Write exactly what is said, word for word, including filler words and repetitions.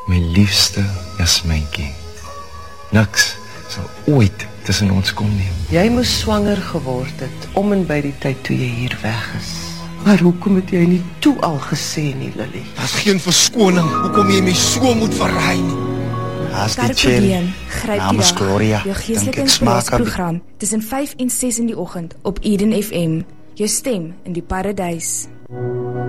My liefste Jasmijntjie. Niks sal ooit tussen ons kom nie. Jy moes swanger geword het, om en by die tyd toe jy hier weg is. Maar hoekom het jy nie toe al gesê nie, Lily? Daar's geen verskoning, hoekom jy my so moet verraai nie. As die Carpe chill, Diem, gryp die namens dag. Gloria, Jou dink geestelike ek smaak aan inspirasieprogram tussen vyf en ses in die oggend op Eden F M. Jou stem in die paradys.